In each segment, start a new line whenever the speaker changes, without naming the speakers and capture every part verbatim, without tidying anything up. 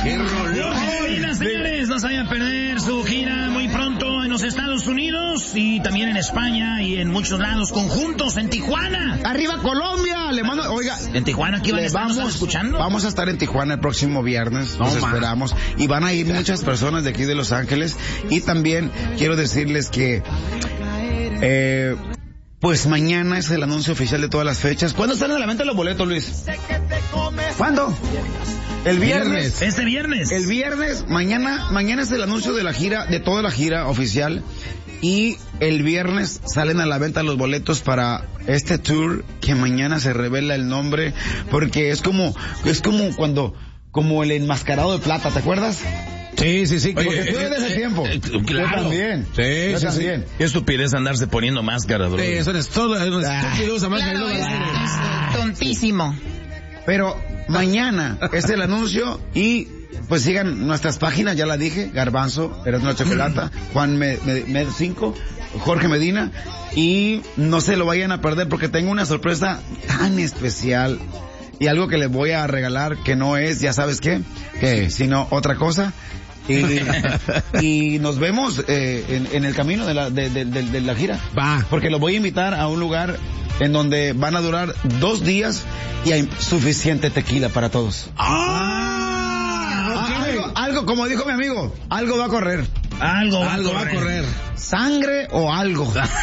¡Qué rollo!
Señores, no se vayan a perder su gira muy pronto en los Estados Unidos y también en España y en muchos lados conjuntos, en Tijuana.
¡Arriba Colombia! Le mando, oiga.
¿En Tijuana aquí van a estar
vamos,
escuchando?
Vamos a estar en Tijuana el próximo viernes, nos no, esperamos. Y van a ir muchas personas de aquí de Los Ángeles. Y también quiero decirles que... Eh, pues mañana es el anuncio oficial de todas las fechas. ¿Cuándo están a la venta los boletos, Luis? ¿Cuándo? El viernes.
Este viernes.
El viernes, mañana, mañana es el anuncio de la gira, de toda la gira oficial. Y el viernes salen a la venta los boletos para este tour que mañana se revela el nombre, porque es como, es como cuando, como el enmascarado de plata, ¿te acuerdas?
Sí, sí, sí.
Porque tú eres de ese tiempo.
Eh, claro.
Yo también.
Sí,
Yo
sí,
también.
sí.
Qué estupidez andarse poniendo máscara, bro.
Sí, eso es todo. Es estúpido esa máscara.
Claro,
No
es,
va a
es, es tontísimo.
Pero mañana es el anuncio y pues sigan nuestras páginas, ya la dije, Garbanzo, Erasmo la Chocolata, Juan Med Med cinco, Jorge Medina, y no se lo vayan a perder porque tengo una sorpresa tan especial y algo que les voy a regalar que no es, ya sabes qué, que sino otra cosa. Y, y nos vemos eh, en, en el camino de la, de, de, de, de la gira.
Va.
Porque los voy a invitar a un lugar en donde van a durar dos días y hay suficiente tequila para todos.
¡Ah! Okay.
Algo, algo, como dijo mi amigo, algo va a correr.
Algo, va,
algo
a
va a correr.
¿Sangre o algo?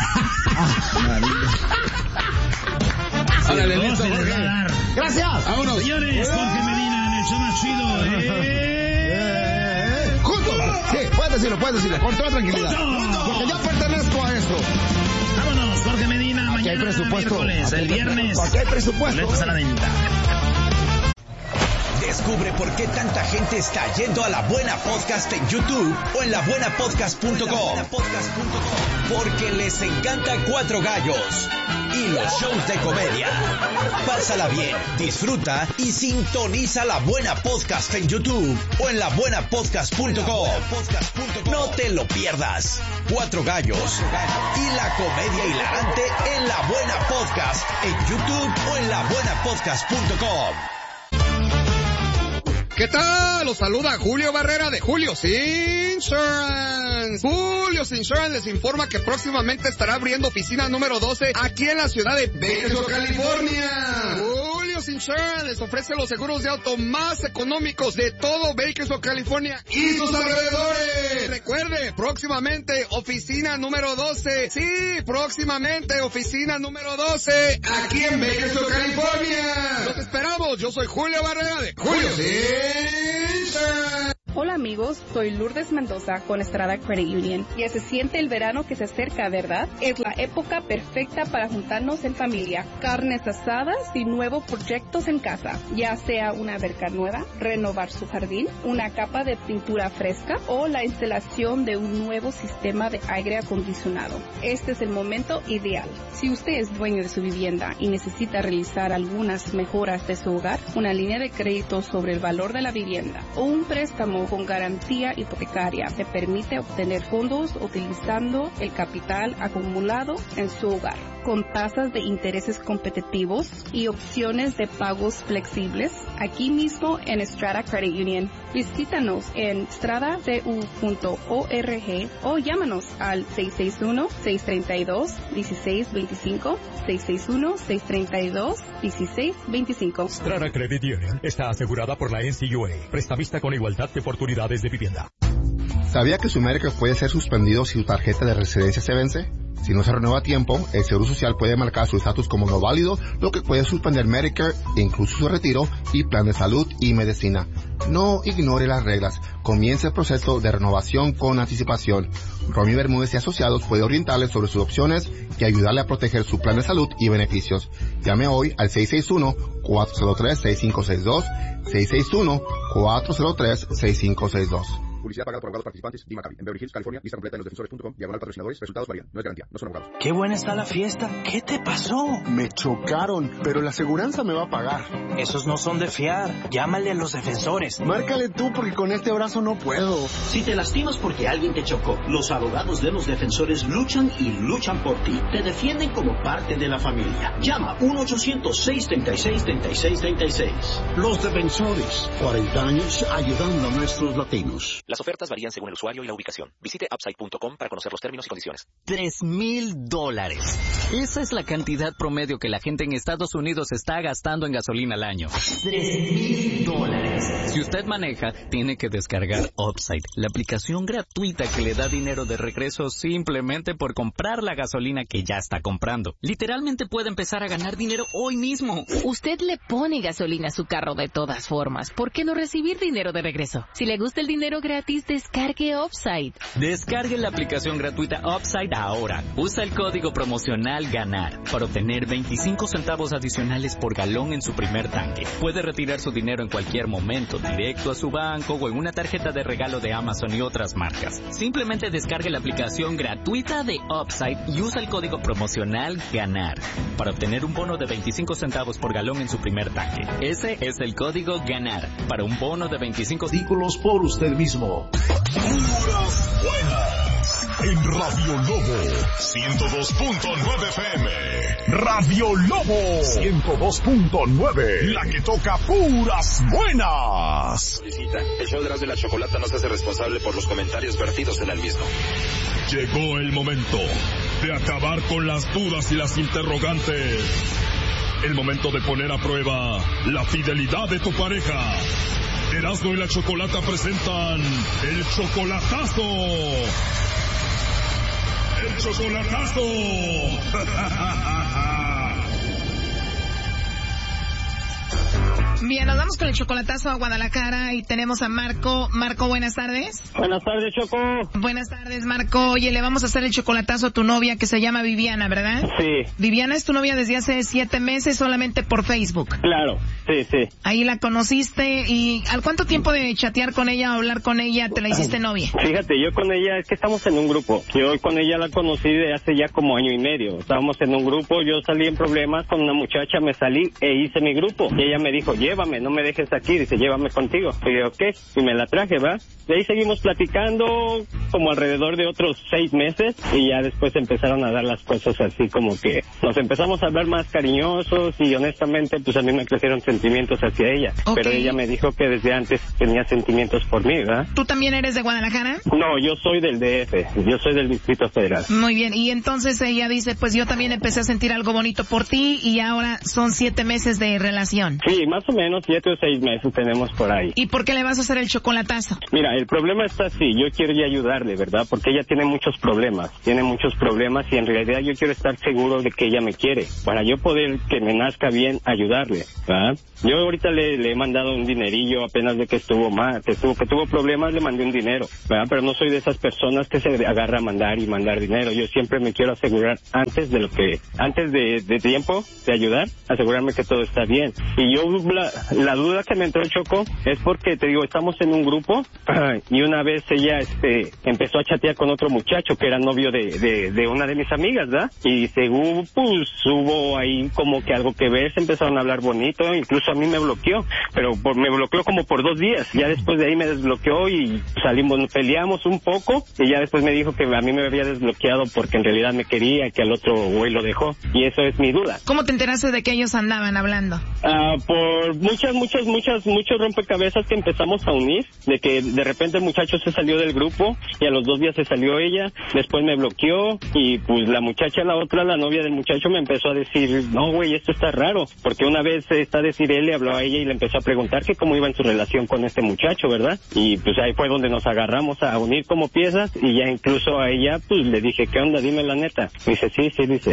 Órale, listo,
se les
Jorge.
va a dar.
Gracias.
Vámonos.
Señores, Jorge Medina en el show más chido. Eh.
Juntos. Sí, puedes decirlo, puedes decirlo. Con toda tranquilidad. Porque yo pertenezco a esto.
Vámonos, Jorge Medina,
Aquí hay
mañana
presupuesto.
miércoles, el viernes.
Aquí hay presupuesto.
Boletos a la venta.
Descubre por qué tanta gente está yendo a La Buena Podcast en YouTube o en la buena podcast punto com. Porque les encanta Cuatro Gallos y los shows de comedia. Pásala bien, disfruta y sintoniza La Buena Podcast en YouTube o en la buena podcast punto com. No te lo pierdas. Cuatro Gallos y la comedia hilarante en La Buena Podcast en YouTube o en la buena podcast punto com.
¿Qué tal? Los saluda Julio Barrera de Julio's Insurance. Julio's Insurance les informa que próximamente estará abriendo oficina número doce aquí en la ciudad de Bakersfield, California. Julio's Insurance les ofrece los seguros de auto más económicos de todo Bakersfield, California y sus alrededores. Recuerde, próximamente oficina número doce. Sí, próximamente oficina número doce aquí en Bakersfield, California. Los esperamos. Yo soy Julio Barrera de Julio's Insurance.
Hola amigos, soy Lourdes Mendoza con Estrada Credit Union. Ya se siente el verano que se acerca, ¿verdad? Es la época perfecta para juntarnos en familia, carnes asadas y nuevos proyectos en casa, ya sea una alberca nueva, renovar su jardín, una capa de pintura fresca o la instalación de un nuevo sistema de aire acondicionado. Este es el momento ideal. Si usted es dueño de su vivienda y necesita realizar algunas mejoras de su hogar, una línea de crédito sobre el valor de la vivienda o un préstamo con garantía hipotecaria le permite obtener fondos utilizando el capital acumulado en su hogar, con tasas de intereses competitivos y opciones de pagos flexibles aquí mismo en Estrada Credit Union. Visítanos en strada c u punto org o llámanos al seis seis uno, seis tres dos, uno seis dos cinco, seis seis uno, seis tres dos, uno seis dos cinco.
Strada Credit Union está asegurada por la N C U A, prestamista con igualdad de oportunidades de vivienda.
¿Sabía que su Medicare puede ser suspendido si su tarjeta de residencia se vence? Si no se renueva a tiempo, el Seguro Social puede marcar su estatus como no válido, lo que puede suspender Medicare, incluso su retiro y plan de salud y medicina. No ignore las reglas. Comience el proceso de renovación con anticipación. Romy Bermúdez y Asociados puede orientarle sobre sus opciones y ayudarle a proteger su plan de salud y beneficios. Llame hoy al seis seis uno, cuatro cero tres, seis cinco seis dos, seis seis uno, cuatro cero tres, seis cinco seis dos. Publicidad pagada por abogados participantes. Dima Capi. En Beverly Hills, California. Lista completa en los defensores punto com. Diagonal patrocinadores. Resultados varían. No es garantía. No son abogados.
Qué buena está la fiesta. ¿Qué te pasó?
Me chocaron, pero la aseguranza me va a pagar.
Esos no son de fiar. Llámale a los defensores.
Márcale tú porque con este brazo no puedo.
Si te lastimas porque alguien te chocó, los abogados de los defensores luchan y luchan por ti. Te defienden como parte de la familia. Llama uno ochocientos, seis treinta y seis, treinta y seis treinta y seis.
Los defensores. cuarenta años ayudando a nuestros latinos.
Las ofertas varían según el usuario y la ubicación. Visite upside punto com para conocer los términos y condiciones.
Tres mil dólares. Esa es la cantidad promedio que la gente en Estados Unidos está gastando en gasolina al año.
Tres mil dólares.
Si usted maneja, tiene que descargar Upside, la aplicación gratuita que le da dinero de regreso simplemente por comprar la gasolina que ya está comprando. Literalmente puede empezar a ganar dinero hoy mismo.
Usted le pone gasolina a su carro de todas formas. ¿Por qué no recibir dinero de regreso? Si le gusta el dinero gratis, descargue Upside.
Descargue la aplicación gratuita Upside ahora. Usa el código promocional GANAR para obtener veinticinco centavos adicionales por galón en su primer tanque. Puede retirar su dinero en cualquier momento, directo a su banco o en una tarjeta de regalo de Amazon y otras marcas. Simplemente descargue la aplicación gratuita de Upside y usa el código promocional GANAR para obtener un bono de veinticinco centavos por galón en su primer tanque. Ese es el código GANAR para un bono de veinticinco
artículos por usted mismo.
Puras buenas en Radio Lobo ciento dos punto nueve F M. Radio Lobo ciento dos punto nueve, la que toca puras buenas.
El show de la Chocolata no se hace responsable por los comentarios vertidos en el mismo.
Llegó el momento de acabar con las dudas y las interrogantes. El momento de poner a prueba la fidelidad de tu pareja. Erasmo y la Chocolata presentan el chocolatazo. El chocolatazo.
Bien, nos vamos con el chocolatazo a Guadalajara y tenemos a Marco. Marco, buenas tardes.
Buenas tardes, Choco.
Buenas tardes, Marco. Oye, le vamos a hacer el chocolatazo a tu novia que se llama Viviana, ¿verdad?
Sí.
Viviana es tu novia desde hace siete meses solamente por Facebook.
Claro, sí, sí.
Ahí la conociste y ¿al cuánto tiempo de chatear con ella o hablar con ella te la hiciste novia?
Fíjate, yo con ella, es que estamos en un grupo. Yo con ella la conocí de hace ya como año y medio. Estábamos en un grupo, yo salí en problemas con una muchacha, me salí e hice mi grupo. Y ella me dijo, llévame, no me dejes aquí, dice, llévame contigo. Y yo, ¿qué? Y me la traje, ¿va? De ahí seguimos platicando como alrededor de otros seis meses y ya después empezaron a dar las cosas así como que nos empezamos a hablar más cariñosos y honestamente pues a mí me crecieron sentimientos hacia ella. Okay. Pero ella me dijo que desde antes tenía sentimientos por mí, ¿verdad?
¿Tú también eres de Guadalajara?
No, yo soy del D F, yo soy del Distrito Federal.
Muy bien, y entonces ella dice, pues yo también empecé a sentir algo bonito por ti y ahora son siete meses de relación.
Sí, más o menos siete o seis meses tenemos por ahí.
¿Y por qué le vas a hacer el chocolatazo?
Mira, el problema está así, yo quiero ya ayudarle, ¿verdad? Porque ella tiene muchos problemas, tiene muchos problemas y en realidad yo quiero estar seguro de que ella me quiere, para yo poder que me nazca bien ayudarle, ¿verdad? Yo ahorita le, le he mandado un dinerillo apenas de que estuvo mal, que tuvo, que tuvo problemas, le mandé un dinero, ¿verdad? Pero no soy de esas personas que se agarra a mandar y mandar dinero, yo siempre me quiero asegurar antes de lo que, antes de, de tiempo de ayudar, asegurarme que todo está bien. Y yo, la, la duda que me entró, Choco, es porque, te digo, estamos en un grupo y una vez ella este empezó a chatear con otro muchacho que era novio de, de, de una de mis amigas, ¿verdad? Y según, pues, hubo ahí como que algo que ver, se empezaron a hablar bonito, incluso a mí me bloqueó, pero por, me bloqueó como por dos días, ya después de ahí me desbloqueó y salimos, peleamos un poco y ya después me dijo que a mí me había desbloqueado porque en realidad me quería, que al otro güey lo dejó y eso es mi duda.
¿Cómo te enteraste de que ellos andaban hablando?
Ah, por muchas, muchas, muchas, muchos rompecabezas que empezamos a unir, de que de repente el muchacho se salió del grupo y a los dos días se salió ella, después me bloqueó y pues la muchacha, la otra, la novia del muchacho me empezó a decir, no güey, esto está raro, porque una vez está a decir él, le habló a ella y le empezó a preguntar que cómo iba en su relación con este muchacho, ¿verdad? Y pues ahí fue donde nos agarramos a unir como piezas y ya incluso a ella pues le dije, ¿qué onda? Dime la neta. Me dice, sí, sí, dice.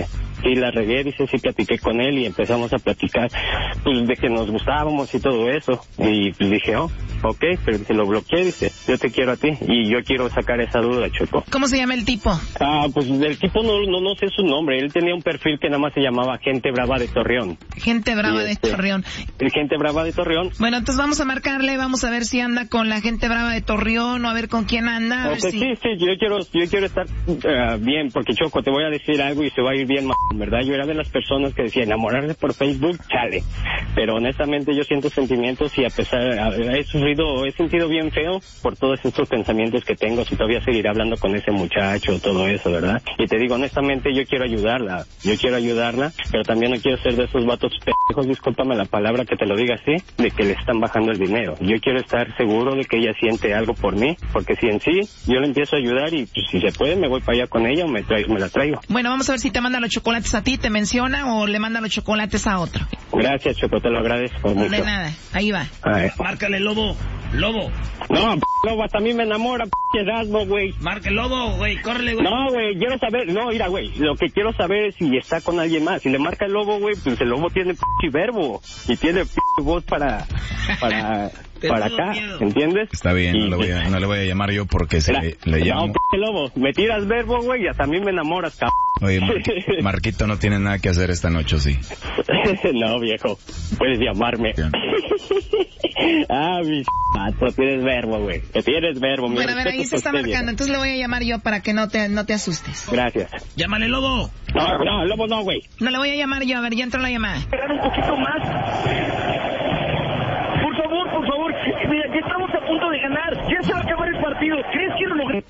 sí la regué, dice, sí platiqué con él y empezamos a platicar, pues, de que nos gustábamos y todo eso. Y pues dije, oh, ok, pero se lo bloqueé, dice, yo te quiero a ti y yo quiero sacar esa duda, Choco.
¿Cómo se llama el tipo?
Ah, pues el tipo no, no, no sé su nombre, él tenía un perfil que nada más se llamaba Gente Brava de Torreón.
Gente Brava
este,
de Torreón.
Gente Brava de Torreón.
Bueno, entonces vamos a marcarle, vamos a ver si anda con la Gente Brava de Torreón o a ver con quién anda. A ver
okay,
si...
Sí, sí, yo quiero, yo quiero estar uh, bien, porque Choco, te voy a decir algo y se va a ir bien, ¿verdad? Yo era de las personas que decía enamorarse por Facebook, chale. Pero honestamente yo siento sentimientos y a pesar, he sufrido, he sentido bien feo por todos estos pensamientos que tengo, si todavía seguiré hablando con ese muchacho, todo eso, ¿verdad? Y te digo, honestamente yo quiero ayudarla, yo quiero ayudarla, pero también no quiero ser de esos vatos pendejos, discúlpame la palabra que te lo diga así, de que le están bajando el dinero. Yo quiero estar seguro de que ella siente algo por mí, porque si en sí yo le empiezo a ayudar y pues, si se puede me voy para allá con ella o me, traigo, me la traigo.
Bueno, vamos a ver si te manda los chocolates a ti, te menciona o le manda los chocolates a otro.
Gracias, Choco, te lo agradezco mucho.
De nada, ahí va. Márcale, Lobo, Lobo.
No, p Lobo, hasta a mí me enamora, p Erasmo, güey.
Marca el Lobo, güey, córrele, güey.
No, güey, quiero saber, no, mira, güey, lo que quiero saber es si está con alguien más. Si le marca el Lobo, güey, pues el Lobo tiene p verbo y tiene p voz para, para, para acá, ¿entiendes?
Está bien, no le voy a, no le voy a llamar yo porque se le, le llamo.
No, p Lobo, me tiras verbo, güey, y hasta a mí me enamoras, cabrón.
Oye, Mar Marquito no tiene nada que hacer esta noche, ¿sí?
No, viejo, puedes llamarme. Ah, mi pato, tienes verbo, güey. Que tienes verbo.
Bueno, a ver, ahí se está marcando. Viejo. Entonces le voy a llamar yo para que no te, no te asustes.
Gracias.
Llámale, Lobo.
No, no, Lobo no, güey.
No le voy a llamar yo. A ver, ya entró la llamada.
Esperar un poquito más. Por favor, por favor. Mira, ya estamos a punto de ganar. Ya se va a acabar el partido. ¿Crees que lo logré?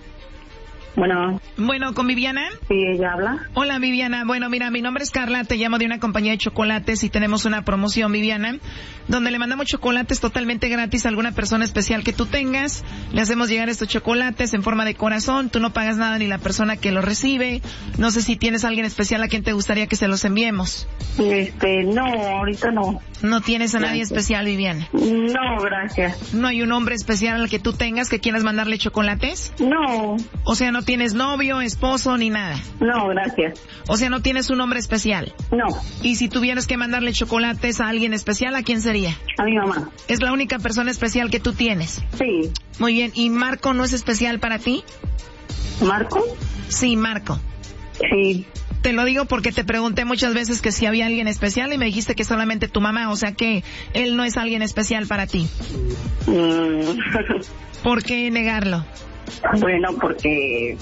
Bueno.
Bueno, ¿con Viviana?
Sí, ella habla.
Hola, Viviana. Bueno, mira, mi nombre es Carla, te llamo de una compañía de chocolates y tenemos una promoción, Viviana, donde le mandamos chocolates totalmente gratis a alguna persona especial que tú tengas. Le hacemos llegar estos chocolates en forma de corazón, tú no pagas nada ni la persona que los recibe. No sé si tienes a alguien especial a quien te gustaría que se los enviemos.
Este, no, ahorita no.
¿No tienes a nadie
gracias.
especial, Viviana?
No, gracias.
¿No hay un hombre especial al que tú tengas que quieras mandarle chocolates?
No.
O sea, no tienes novio, esposo, ni nada.
No, gracias.
O sea, no tienes un hombre especial.
No.
Y si tuvieras que mandarle chocolates a alguien especial, ¿a quién sería?
A mi mamá.
¿Es la única persona especial que tú tienes?
Sí.
Muy bien. ¿Y Marco no es especial para ti?
¿Marco?
Sí, Marco.
Sí.
Te lo digo porque te pregunté muchas veces que si había alguien especial y me dijiste que solamente tu mamá, o sea que él no es alguien especial para ti.
Mm.
¿Por qué negarlo?
Bueno, porque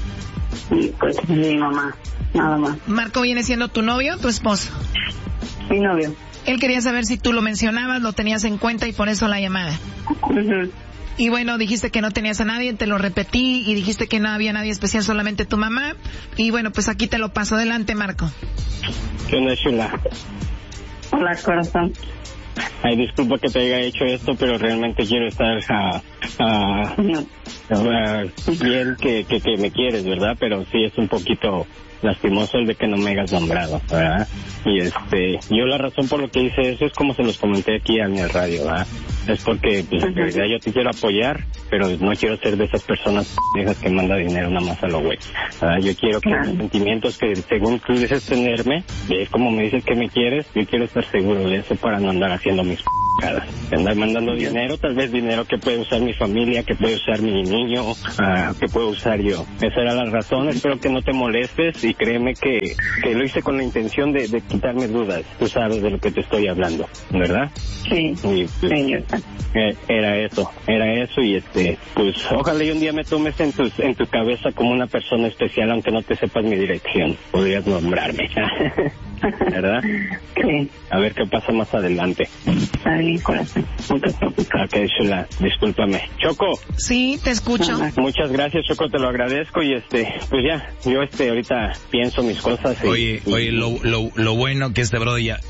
pues mi mamá, nada más.
¿Marco viene siendo tu novio o tu esposo?
Mi novio.
Él quería saber si tú lo mencionabas, lo tenías en cuenta y por eso la llamada.
Uh-huh.
Y bueno, dijiste que no tenías a nadie, te lo repetí y dijiste que no había nadie especial, solamente tu mamá. Y bueno, pues aquí te lo paso. Adelante, Marco.
¿Qué onda, chula?
Hola, corazón.
Ay, disculpa que te haya hecho esto, pero realmente quiero estar uh, uh, uh, bien que, que, que me quieres, ¿verdad? Pero sí es un poquito lastimoso el de que no me hayas nombrado, ¿verdad? Y este, yo la razón por lo que hice eso es como se los comenté aquí en el radio, ¿verdad? Es porque, pues, en realidad yo te quiero apoyar, pero no quiero ser de esas personas pendejas que manda dinero nada más a lo güey, ¿verdad? Yo quiero que los sentimientos que según tú dices tenerme, es como me dices que me quieres, yo quiero estar seguro de eso para no andar haciendo mis pendejadas. Andar mandando dinero, tal vez dinero que puede usar mi familia, que puede usar mi niño, uh, que puedo usar yo. Esa era la razón, espero que no te molestes y créeme que, que lo hice con la intención de, de quitarme dudas. Tú sabes de lo que te estoy hablando, ¿verdad?
Sí.
Y, pues, eh, era eso, era eso y este, pues ojalá y un día me tomes en tu, en tu cabeza como una persona especial, aunque no te sepas mi dirección. Podrías nombrarme. ¿Verdad?
Sí.
A ver qué pasa más adelante.
Está bien, corazón.
Ok, chula, discúlpame. Choco.
Sí, te escucho.
Muchas gracias, Choco, te lo agradezco y este, pues ya, yo este ahorita pienso mis cosas. Y,
oye,
y,
oye, lo, lo, lo bueno que este brother ya,